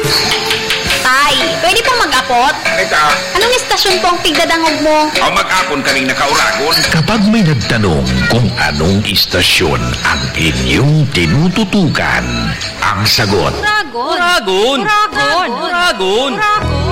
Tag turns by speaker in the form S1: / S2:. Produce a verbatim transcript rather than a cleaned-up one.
S1: Tay, pwede pong mag-apot?
S2: Eka,
S1: Anong istasyon po ang tigdadangog mo?
S2: ang mag-apon kaming nakauragon.
S3: Kapag may nagtanong kung anong istasyon ang inyong tinututukan, ang sagot,
S1: Uragon.
S4: Uragon!
S1: Uragon.
S4: Uragon!
S1: Uragon.